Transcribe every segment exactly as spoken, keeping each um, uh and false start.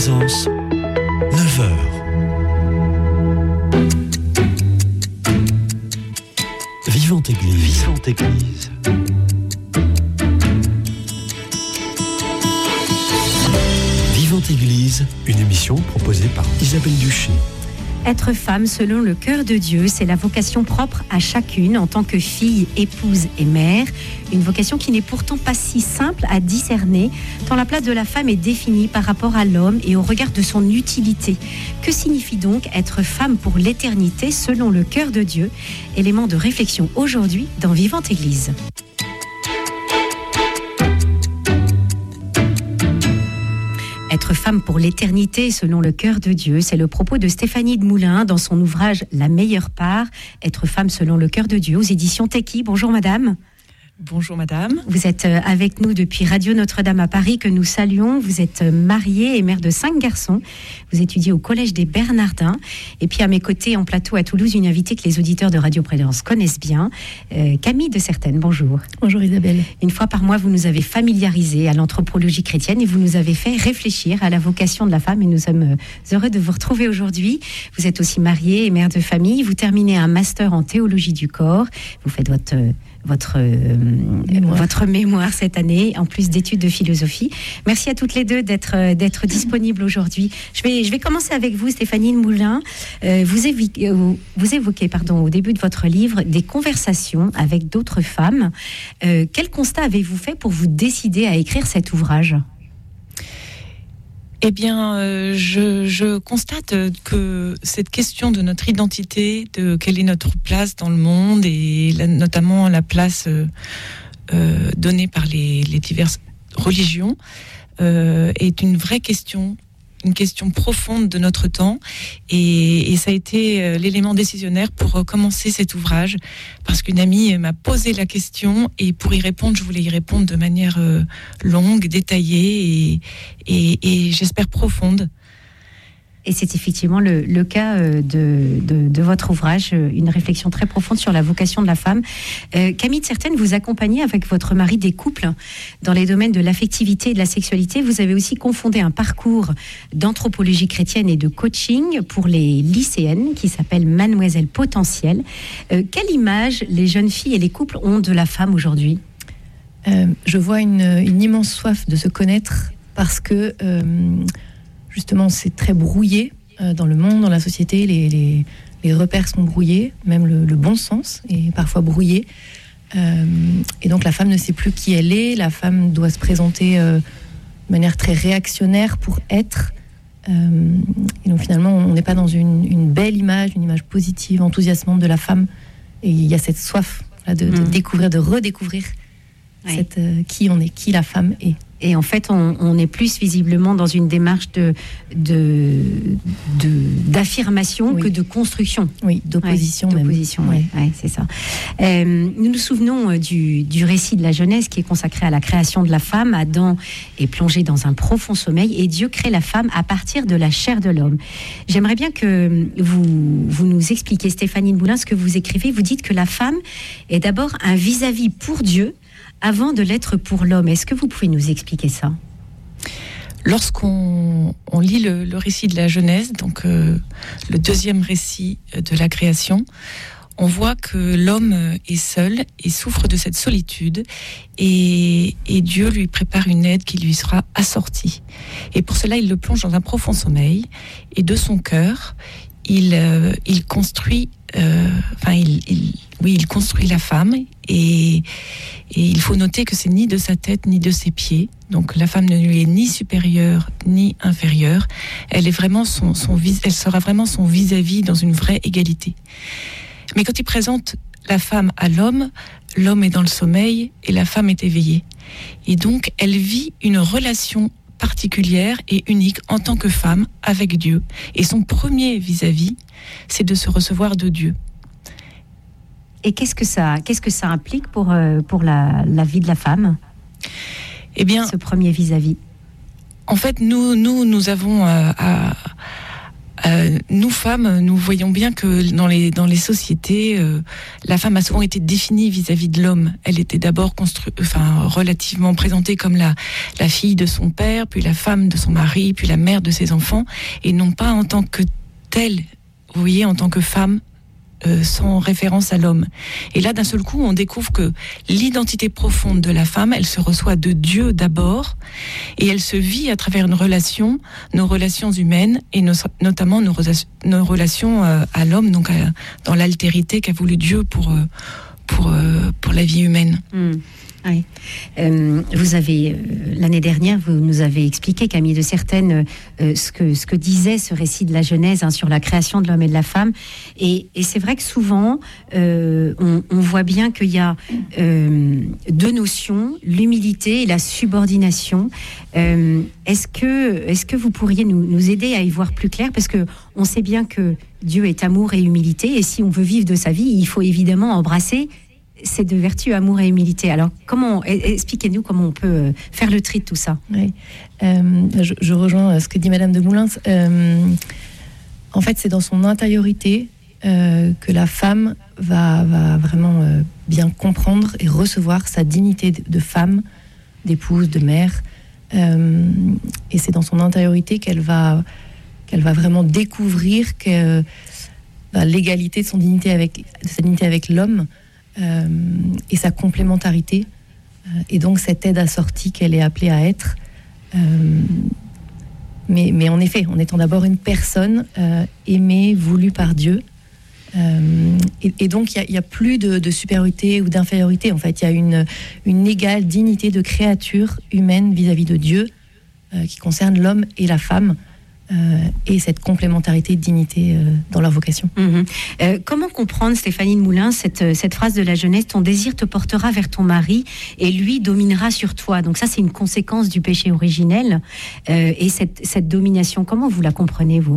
Présence, neuf heures. Vivante Église. Vivante Église. Vivante Église, une émission proposée par Isabelle Duché. Être femme selon le cœur de Dieu, c'est la vocation propre à chacune en tant que fille, épouse et mère. Une vocation qui n'est pourtant pas si simple à discerner, tant la place de la femme est définie par rapport à l'homme et au regard de son utilité. Que signifie donc être femme pour l'éternité selon le cœur de Dieu ? Élément de réflexion aujourd'hui dans Vivante Église. Être femme pour l'éternité selon le cœur de Dieu, c'est le propos de Stéphanie de Moulin dans son ouvrage La meilleure part, Être femme selon le cœur de Dieu aux éditions Teki. Bonjour madame. Bonjour madame. Vous êtes avec nous depuis Radio Notre-Dame à Paris que nous saluons. Vous êtes mariée et mère de cinq garçons. Vous étudiez au Collège des Bernardins. Et puis à mes côtés en plateau à Toulouse, une invitée que les auditeurs de Radio Présence connaissent bien, euh, Camille de Certaines. Bonjour. Bonjour Isabelle. Une fois par mois, vous nous avez familiarisés à l'anthropologie chrétienne et vous nous avez fait réfléchir à la vocation de la femme et nous sommes heureux de vous retrouver aujourd'hui. Vous êtes aussi mariée et mère de famille. Vous terminez un master en théologie du corps. Vous faites votre... Votre, euh, mémoire. votre mémoire cette année, en plus d'études de philosophie. Merci à toutes les deux d'être, d'être disponibles aujourd'hui. Je vais, je vais commencer avec vous, Stéphanie de Moulin. Euh, vous, évi- euh, vous évoquez pardon, au début de votre livre des conversations avec d'autres femmes. Euh, quel constat avez-vous fait pour vous décider à écrire cet ouvrage ? Eh bien, euh, je, je constate que cette question de notre identité, de quelle est notre place dans le monde, et la, notamment la place euh, euh, donnée par les, les diverses religions, euh, est une vraie question, une question profonde de notre temps. Et, et ça a été euh, l'élément décisionnaire pour euh, commencer cet ouvrage, parce qu'une amie m'a posé la question, et pour y répondre, je voulais y répondre de manière euh, longue, détaillée, et, et, et j'espère profonde. Et c'est effectivement le, le cas de, de, de votre ouvrage, une réflexion très profonde sur la vocation de la femme. Euh, Camille de Certaines, vous accompagnez avec votre mari des couples dans les domaines de l'affectivité et de la sexualité. Vous avez aussi confondé un parcours d'anthropologie chrétienne et de coaching pour les lycéennes qui s'appelle Mademoiselle Potentielle. Euh, quelle image les jeunes filles et les couples ont de la femme aujourd'hui ? euh, Je vois une, une immense soif de se connaître parce que... Euh, Justement, c'est très brouillé euh, dans le monde, dans la société. Les, les, les repères sont brouillés, même le, le bon sens est parfois brouillé. Euh, et donc, la femme ne sait plus qui elle est. La femme doit se présenter euh, de manière très réactionnaire pour être. Euh, et donc, finalement, on n'est pas dans une, une belle image, une image positive, enthousiasmante de la femme. Et il y a cette soif là, de, de mmh. découvrir, de redécouvrir oui. cette, euh, qui on est, qui la femme est. Et en fait, on, on est plus visiblement dans une démarche de, de, de, d'affirmation oui. que de construction. Oui, d'opposition ouais, même. D'opposition, oui, ouais. ouais, c'est ça. Euh, nous nous souvenons du, du récit de la Genèse qui est consacré à la création de la femme. Adam est plongé dans un profond sommeil et Dieu crée la femme à partir de la chair de l'homme. J'aimerais bien que vous, vous nous expliquiez, Stéphanie de Moulin, ce que vous écrivez. Vous dites que la femme est d'abord un vis-à-vis pour Dieu, avant de l'être pour l'homme. Est-ce que vous pouvez nous expliquer ça ? Lorsqu'on on lit le, le récit de la Genèse, donc euh, le deuxième récit de la création, on voit que l'homme est seul et souffre de cette solitude, et, et Dieu lui prépare une aide qui lui sera assortie. Et pour cela, il le plonge dans un profond sommeil, et de son cœur, il, euh, il construit, euh, enfin, il, il, oui, il construit la femme, et, et il faut noter que c'est ni de sa tête ni de ses pieds. Donc la femme ne lui est ni supérieure ni inférieure. Elle est vraiment son, son vis, elle sera vraiment son vis-à-vis dans une vraie égalité. Mais quand il présente la femme à l'homme, l'homme est dans le sommeil et la femme est éveillée. Et donc elle vit une relation particulière et unique en tant que femme avec Dieu. Et son premier vis-à-vis, c'est de se recevoir de Dieu. Et qu'est-ce que ça, qu'est-ce que ça implique pour, euh, pour la, la vie de la femme ? Eh bien, ce premier vis-à-vis. En fait, nous, nous, nous avons euh, à, Euh, nous femmes, nous voyons bien que dans les dans les sociétés, euh, la femme a souvent été définie vis-à-vis de l'homme. Elle était d'abord constru- enfin relativement présentée comme la la fille de son père, puis la femme de son mari, puis la mère de ses enfants, et non pas en tant que telle. Vous voyez, en tant que femme. Euh, sans référence à l'homme. Et là, d'un seul coup, on découvre que l'identité profonde de la femme, elle se reçoit de Dieu d'abord, et elle se vit à travers une relation, nos relations humaines, et nos, notamment nos, nos relations euh, à l'homme, donc à, dans l'altérité qu'a voulu Dieu pour, euh, pour, euh, pour la vie humaine. Mmh. Oui. Euh, vous avez, euh, l'année dernière, vous nous avez expliqué, Camille de Certaines, euh, ce, que, ce que disait ce récit de la Genèse hein, sur la création de l'homme et de la femme. Et, et c'est vrai que souvent, euh, on, on voit bien qu'il y a euh, deux notions, l'humilité et la subordination. Euh, est-ce que, est-ce que vous pourriez nous, nous aider à y voir plus clair ? Parce qu'on sait bien que Dieu est amour et humilité, et si on veut vivre de sa vie, il faut évidemment embrasser ces deux vertus, amour et humilité. Alors, comment, expliquez-nous comment on peut faire le tri de tout ça. Oui. Euh, je, je rejoins ce que dit Madame de Moulins. Euh, en fait, c'est dans son intériorité euh, que la femme va, va vraiment euh, bien comprendre et recevoir sa dignité de, de femme, d'épouse, de mère. Euh, et c'est dans son intériorité qu'elle va, qu'elle va vraiment découvrir que bah, l'égalité de son dignité avec, de sa dignité avec l'homme. Euh, et sa complémentarité euh, et donc cette aide assortie qu'elle est appelée à être euh, mais, mais en effet en étant d'abord une personne euh, aimée, voulue par Dieu euh, et, et donc il n'y a, a plus de, de supériorité ou d'infériorité en fait, il y a une, une égale dignité de créature humaine vis-à-vis de Dieu euh, qui concerne l'homme et la femme Euh, et cette complémentarité de dignité euh, dans leur vocation. Mmh. Euh, comment comprendre, Stéphanie de Moulins, cette, cette phrase de la Genèse, ton désir te portera vers ton mari et lui dominera sur toi. Donc ça, c'est une conséquence du péché originel. Euh, et cette, cette domination, comment vous la comprenez, vous ?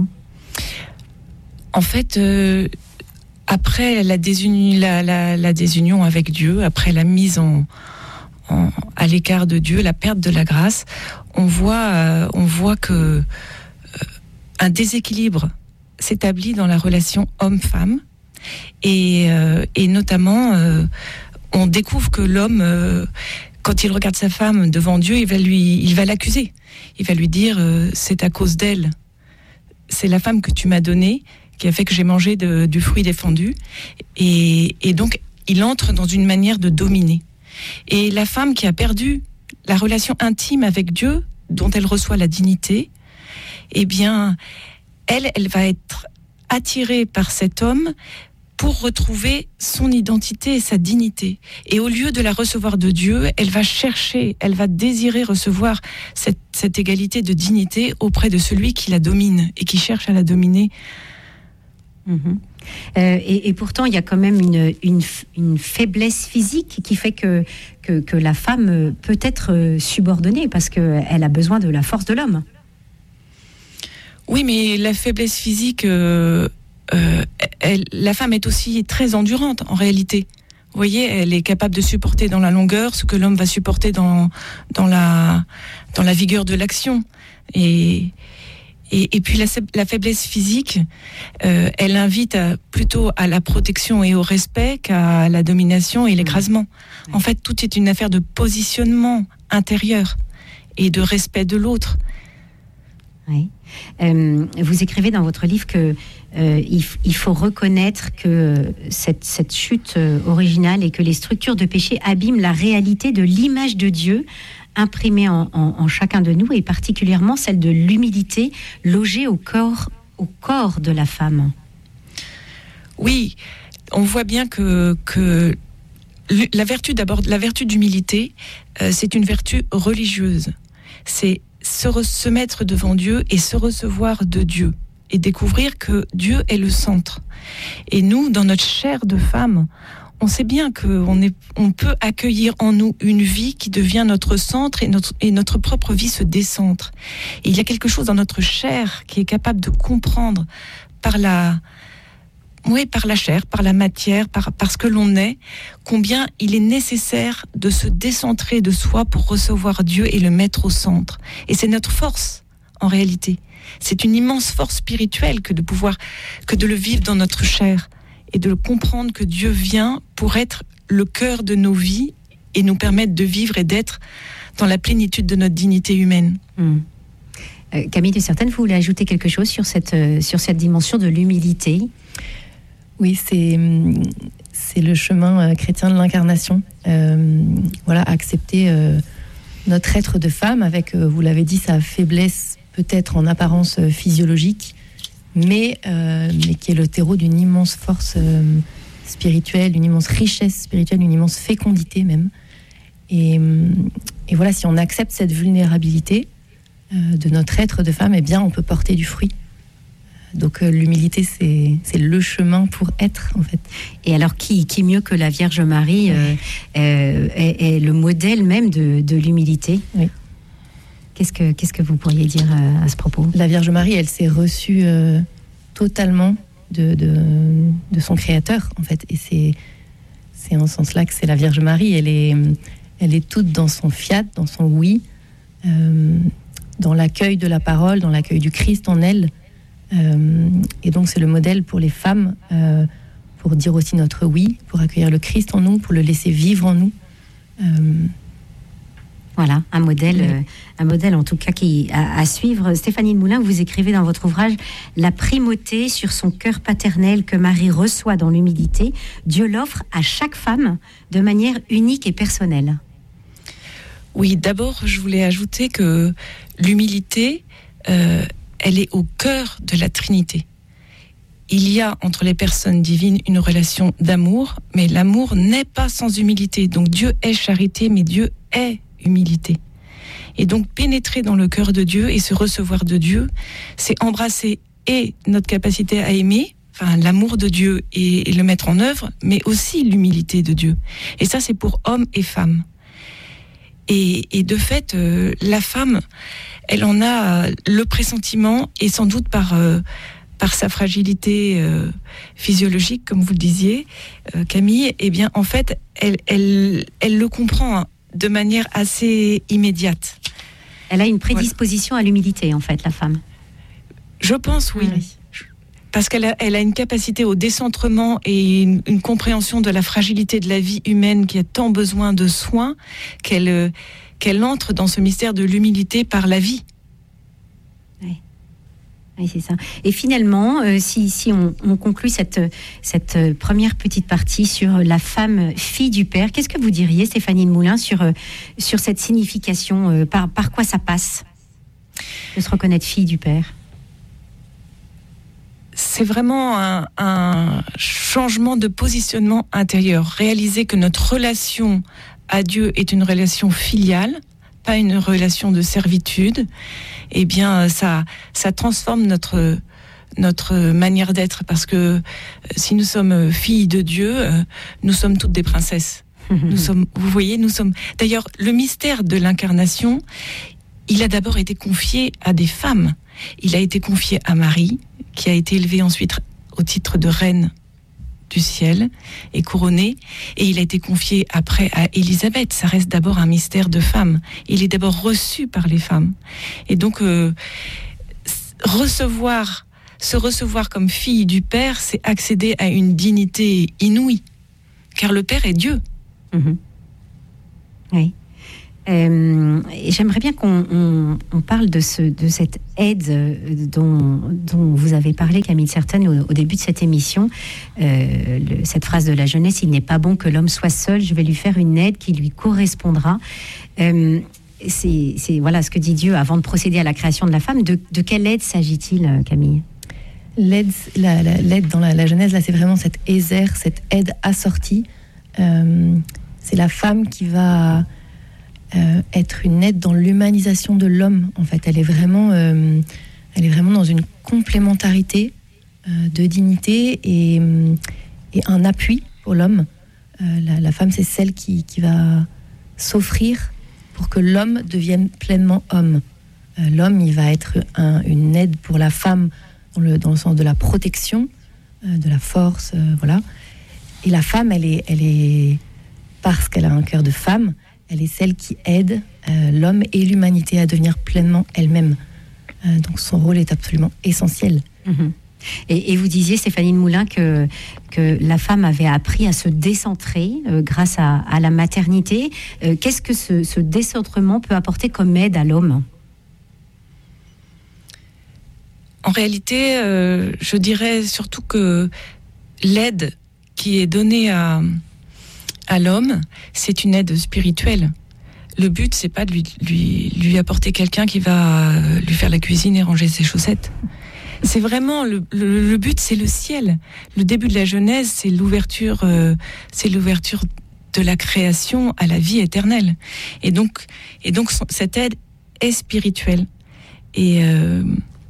En fait, euh, après la, désuni- la, la, la désunion avec Dieu, après la mise en, en, à l'écart de Dieu, la perte de la grâce, on voit, euh, on voit que un déséquilibre s'établit dans la relation homme-femme et, euh, et notamment euh, on découvre que l'homme euh, quand il regarde sa femme devant Dieu, il va lui, il va l'accuser, il va lui dire euh, c'est à cause d'elle, c'est la femme que tu m'as donnée qui a fait que j'ai mangé de, du fruit défendu et, et donc il entre dans une manière de dominer et la femme qui a perdu la relation intime avec Dieu dont elle reçoit la dignité, eh bien, elle, elle va être attirée par cet homme pour retrouver son identité et sa dignité. Et au lieu de la recevoir de Dieu, elle va chercher, elle va désirer recevoir cette, cette égalité de dignité auprès de celui qui la domine et qui cherche à la dominer. Mmh. Euh, et, et pourtant, il y a quand même une, une, une faiblesse physique qui fait que, que, que la femme peut être subordonnée parce qu'elle a besoin de la force de l'homme. Oui, mais la faiblesse physique, euh, euh, elle, la femme est aussi très endurante en réalité. Vous voyez, elle est capable de supporter dans la longueur ce que l'homme va supporter dans, dans, la, dans la vigueur de l'action. Et, et, et puis la, la faiblesse physique, euh, elle invite à, plutôt à la protection et au respect qu'à la domination et l'écrasement. En fait, tout est une affaire de positionnement intérieur et de respect de l'autre. Oui. Euh, vous écrivez dans votre livre que euh, il, il faut reconnaître que cette, cette chute euh, originale et que les structures de péché abîment la réalité de l'image de Dieu imprimée en, en, en chacun de nous et particulièrement celle de l'humilité logée au corps, au corps de la femme. Oui, on voit bien que, que la vertu d'abord, la vertu d'humilité, euh, c'est une vertu religieuse. C'est Se, re, se mettre devant Dieu et se recevoir de Dieu et découvrir que Dieu est le centre. Et nous, dans notre chair de femme, on sait bien qu'on est, on peut accueillir en nous une vie qui devient notre centre et notre, et notre propre vie se décentre. Et il y a quelque chose dans notre chair qui est capable de comprendre par la... Oui, par la chair, par la matière, par, par ce que l'on est, combien il est nécessaire de se décentrer de soi pour recevoir Dieu et le mettre au centre. Et c'est notre force, en réalité. C'est une immense force spirituelle que de pouvoir, que de le vivre dans notre chair et de comprendre que Dieu vient pour être le cœur de nos vies et nous permettre de vivre et d'être dans la plénitude de notre dignité humaine. Mmh. Euh, Camille de Certaine, vous voulez ajouter quelque chose sur cette, euh, sur cette dimension de l'humilité ? Oui, c'est, c'est le chemin euh, chrétien de l'incarnation. Euh, voilà, accepter euh, notre être de femme avec, euh, vous l'avez dit, sa faiblesse peut-être en apparence euh, physiologique, mais, euh, mais qui est le terreau d'une immense force euh, spirituelle, une immense richesse spirituelle, une immense fécondité même. Et, et voilà, si on accepte cette vulnérabilité euh, de notre être de femme, eh bien, on peut porter du fruit. Donc euh, l'humilité, c'est, c'est le chemin pour être, en fait. Et alors, qui, qui mieux que la Vierge Marie euh, euh, est, est le modèle même de, de l'humilité ? Oui. Qu'est-ce que, qu'est-ce que vous pourriez dire à, à ce propos ? La Vierge Marie, elle s'est reçue euh, totalement de, de, de son Créateur, en fait. Et c'est, c'est en ce sens-là que c'est la Vierge Marie. Elle est, elle est toute dans son fiat, dans son oui, euh, dans l'accueil de la parole, dans l'accueil du Christ en elle. Euh, et donc c'est le modèle pour les femmes, euh, pour dire aussi notre oui, pour accueillir le Christ en nous, pour le laisser vivre en nous. Euh, Voilà, un modèle, oui. euh, un modèle en tout cas qui à, à suivre. Stéphanie de Moulin, vous écrivez dans votre ouvrage la primauté sur son cœur paternel que Marie reçoit dans l'humilité. Dieu l'offre à chaque femme de manière unique et personnelle. Oui, d'abord, je voulais ajouter que l'humilité, euh, elle est au cœur de la Trinité. Il y a entre les personnes divines une relation d'amour, mais l'amour n'est pas sans humilité. Donc Dieu est charité, mais Dieu est humilité. Et donc pénétrer dans le cœur de Dieu et se recevoir de Dieu, c'est embrasser et notre capacité à aimer, enfin l'amour de Dieu et, et le mettre en œuvre, mais aussi l'humilité de Dieu. Et ça, c'est pour hommes et femmes. Et, et de fait, euh, la femme, elle en a le pressentiment, et sans doute par, euh, par sa fragilité euh, physiologique, comme vous le disiez, euh, Camille, eh bien, en fait, elle, elle, elle le comprend hein, de manière assez immédiate. Elle a une prédisposition voilà. à l'humilité, en fait, la femme. Je pense, oui. oui. Parce qu'elle a, elle a une capacité au décentrement et une, une compréhension de la fragilité de la vie humaine qui a tant besoin de soins qu'elle, qu'elle entre dans ce mystère de l'humilité par la vie. Oui, oui c'est ça. Et finalement, euh, si, si on, on conclut cette, cette première petite partie sur la femme fille du Père, qu'est-ce que vous diriez, Stéphanie de Moulin, sur, sur cette signification, euh, par, par quoi ça passe de se reconnaître fille du Père ? C'est vraiment un, un changement de positionnement intérieur. Réaliser que notre relation à Dieu est une relation filiale, pas une relation de servitude. Eh bien, ça, ça transforme notre, notre manière d'être. Parce que si nous sommes filles de Dieu, nous sommes toutes des princesses. Nous sommes, vous voyez, nous sommes. D'ailleurs, le mystère de l'incarnation, il a d'abord été confié à des femmes. Il a été confié à Marie, qui a été élevée ensuite au titre de reine du ciel et couronnée, et il a été confié après à Élisabeth. Ça reste d'abord un mystère de femme. Il est d'abord reçu par les femmes. Et donc, euh, recevoir, se recevoir comme fille du Père, c'est accéder à une dignité inouïe, car le Père est Dieu. Mmh. Oui. Euh, j'aimerais bien qu'on on, on parle de, ce, de cette aide dont, dont vous avez parlé, Camille Certaine, au, au début de cette émission. Euh, le, cette phrase de la jeunesse, il n'est pas bon que l'homme soit seul, je vais lui faire une aide qui lui correspondra. Euh, c'est, c'est voilà ce que dit Dieu avant de procéder à la création de la femme. De, de quelle aide s'agit-il, Camille ? L'aide, la, la, l'aide dans la, la Genèse, là, c'est vraiment cette aisère, cette aide assortie. Euh, c'est la femme qui va euh, être une aide dans l'humanisation de l'homme. En fait, elle est vraiment, euh, elle est vraiment dans une complémentarité euh, de dignité et, et un appui pour l'homme. Euh, la, la femme, c'est celle qui, qui va s'offrir pour que l'homme devienne pleinement homme. Euh, l'homme, il va être un, une aide pour la femme dans le, dans le sens de la protection, euh, de la force, euh, voilà. Et la femme, elle est, elle est, parce qu'elle a un cœur de femme, elle est celle qui aide euh, l'homme et l'humanité à devenir pleinement elle-même. Euh, donc son rôle est absolument essentiel. Mmh. Et, et vous disiez, Stéphanie de Moulin, que, que la femme avait appris à se décentrer euh, grâce à, à la maternité. Euh, qu'est-ce que ce, ce décentrement peut apporter comme aide à l'homme ? En réalité, euh, je dirais surtout que l'aide qui est donnée à, à l'homme, c'est une aide spirituelle. Le but, c'est pas de lui, lui, lui apporter quelqu'un qui va lui faire la cuisine et ranger ses chaussettes. C'est vraiment le, le, le but, c'est le ciel. Le début de la Genèse, c'est l'ouverture, euh, c'est l'ouverture de la création à la vie éternelle. Et donc, et donc cette aide est spirituelle. Et euh,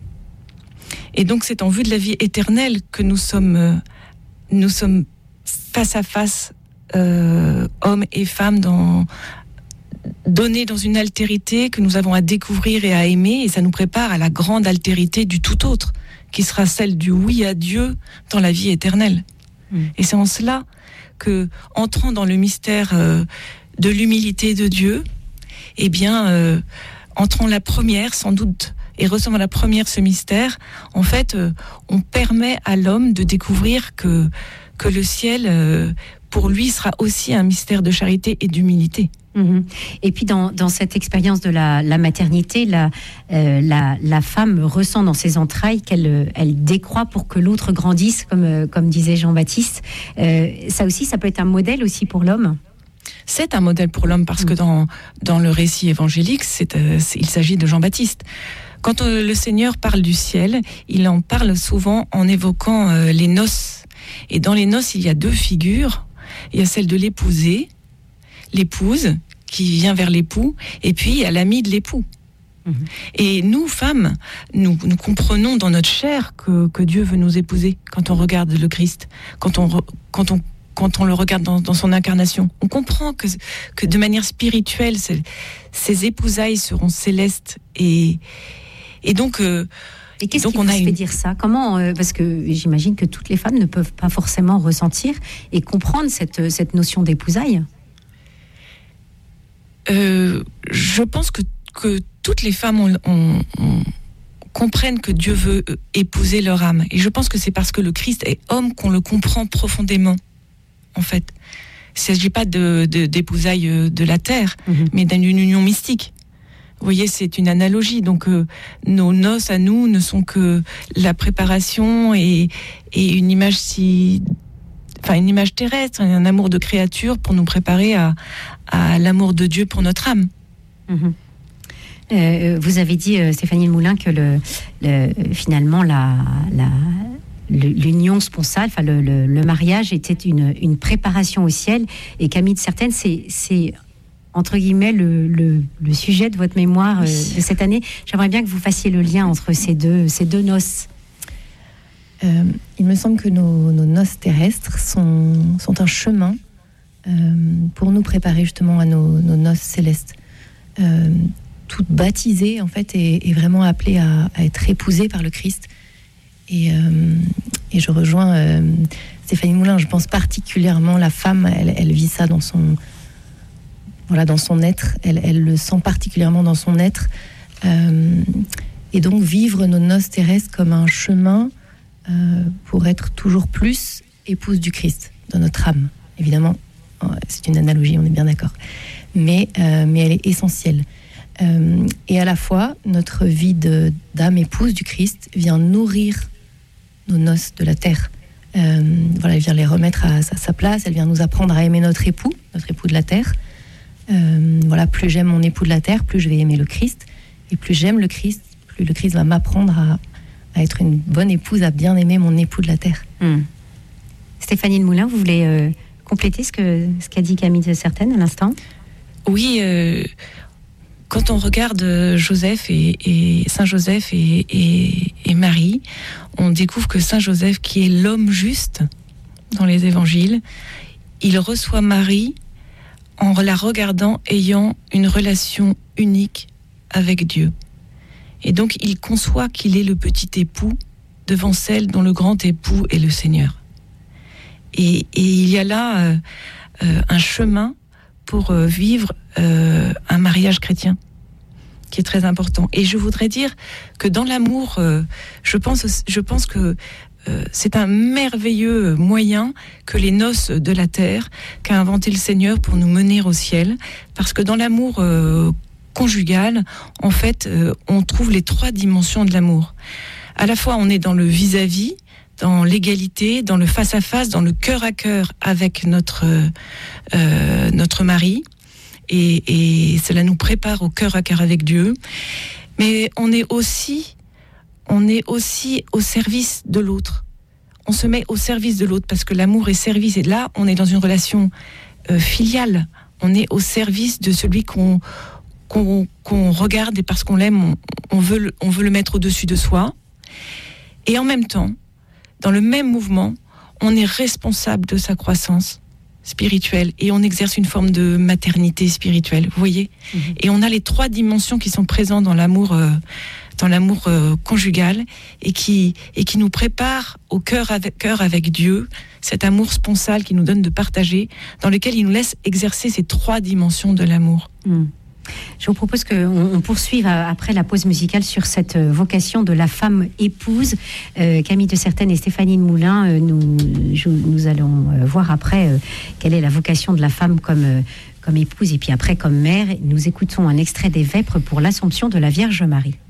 et donc c'est en vue de la vie éternelle que nous sommes, euh, nous sommes face à face, euh, hommes et femmes, dans donnés dans une altérité que nous avons à découvrir et à aimer, et ça nous prépare à la grande altérité du tout autre, qui sera celle du oui à Dieu dans la vie éternelle. Mmh. Et c'est en cela que, entrant dans le mystère euh, de l'humilité de Dieu, eh bien, euh, entrons la première, sans doute, et recevant la première ce mystère, en fait, euh, on permet à l'homme de découvrir que, que le ciel, euh, pour lui, sera aussi un mystère de charité et d'humilité. Mmh. Et puis dans, dans cette expérience de la, la maternité, la, euh, la, la femme ressent dans ses entrailles qu'elle elle décroît pour que l'autre grandisse, comme, comme disait Jean-Baptiste. Euh, ça aussi, ça peut être un modèle aussi pour l'homme. C'est un modèle pour l'homme parce mmh. que dans, dans le récit évangélique, c'est, euh, c'est, il s'agit de Jean-Baptiste. Quand euh, le Seigneur parle du ciel, il en parle souvent en évoquant euh, les noces. Et dans les noces, il y a deux figures. Il y a celle de l'épousée, l'épouse qui vient vers l'époux, et puis il y a l'ami de l'époux. Mmh. Et nous, femmes, nous, nous comprenons dans notre chair que, que Dieu veut nous épouser quand on regarde le Christ, quand on, quand on, quand on le regarde dans, dans son incarnation. On comprend que, que de manière spirituelle, ces, ces épousailles seront célestes. Et, et donc... Euh, Et qu'est-ce qui vous fait une... dire ça ? Comment euh, parce que j'imagine que toutes les femmes ne peuvent pas forcément ressentir et comprendre cette, cette notion d'épousaille. Euh, je pense que, que toutes les femmes ont, ont, ont, comprennent que Dieu veut épouser leur âme. Et je pense que c'est parce que le Christ est homme qu'on le comprend profondément, en fait. Il ne s'agit pas de, de, d'épousailles de la terre, mm-hmm. mais d'une union mystique. Vous voyez, c'est une analogie. Donc, euh, nos noces à nous ne sont que la préparation et, et une image si... Enfin, une image terrestre, un amour de créature pour nous préparer à, à l'amour de Dieu pour notre âme. Mmh. Euh, vous avez dit, euh, Stéphanie de Moulin, que le, le, finalement, la, la, l'union sponsale, enfin, le, le, le mariage était une, une préparation au ciel. Et Camille de Certaine, c'est, c'est entre guillemets le, le, le sujet de votre mémoire euh, de cette année. J'aimerais bien que vous fassiez le lien entre ces deux, ces deux noces. Euh, il me semble que nos, nos noces terrestres sont, sont un chemin euh, pour nous préparer justement à nos, nos noces célestes. Euh, toute baptisée, en fait, est, est vraiment appelée à, à être épousée par le Christ. Et, euh, et je rejoins euh, Stéphanie Moulin, je pense particulièrement la femme, elle, elle vit ça dans son, voilà, dans son être, elle, elle le sent particulièrement dans son être. Euh, et donc vivre nos noces terrestres comme un chemin Euh, pour être toujours plus épouse du Christ dans notre âme. Évidemment, c'est une analogie, on est bien d'accord. Mais, euh, mais elle est essentielle. Euh, et à la fois, notre vie de, d'âme épouse du Christ vient nourrir nos noces de la terre. Euh, voilà, elle vient les remettre à, à sa place, elle vient nous apprendre à aimer notre époux, notre époux de la terre. Euh, voilà, plus j'aime mon époux de la terre, plus je vais aimer le Christ. Et plus j'aime le Christ, plus le Christ va m'apprendre à à être une bonne épouse, à bien aimer mon époux de la terre. Mmh. Stéphanie de Moulin, vous voulez euh, compléter ce, que, ce qu'a dit Camille de Certaine à l'instant ? Oui, euh, quand on regarde Joseph et, et Saint Joseph et, et, et Marie, on découvre que Saint Joseph, qui est l'homme juste dans les évangiles, il reçoit Marie en la regardant ayant une relation unique avec Dieu. Et donc, il conçoit qu'il est le petit époux devant celle dont le grand époux est le Seigneur. Et, et il y a là euh, euh, un chemin pour euh, vivre euh, un mariage chrétien qui est très important. Et je voudrais dire que dans l'amour, euh, je pense, je pense que euh, c'est un merveilleux moyen que les noces de la terre qu'a inventé le Seigneur pour nous mener au ciel, parce que dans l'amour euh, conjugal, en fait, euh, on trouve les trois dimensions de l'amour. À la fois, on est dans le vis-à-vis, dans l'égalité, dans le face-à-face, dans le cœur à cœur avec notre euh, notre mari, et, et cela nous prépare au cœur à cœur avec Dieu. Mais on est aussi, on est aussi au service de l'autre. On se met au service de l'autre parce que l'amour est service. Et là, on est dans une relation euh, filiale. On est au service de celui qu'on qu'on, qu'on regarde, et parce qu'on l'aime, on, on veut le, on veut le mettre au-dessus de soi. Et en même temps, dans le même mouvement, on est responsable de sa croissance spirituelle et on exerce une forme de maternité spirituelle, vous voyez. Mmh. Et on a les trois dimensions qui sont présentes dans l'amour, euh, dans l'amour euh, conjugal, et qui et qui nous préparent au cœur avec cœur avec Dieu, cet amour sponsal qui nous donne de partager, dans lequel il nous laisse exercer ces trois dimensions de l'amour. Mmh. Je vous propose qu'on poursuive après la pause musicale sur cette vocation de la femme épouse. Euh, Camille de Certaine et Stéphanie de Moulin, euh, nous, je, nous allons voir après euh, quelle est la vocation de la femme comme, euh, comme épouse et puis après comme mère. Nous écoutons un extrait des Vêpres pour l'Assomption de la Vierge Marie.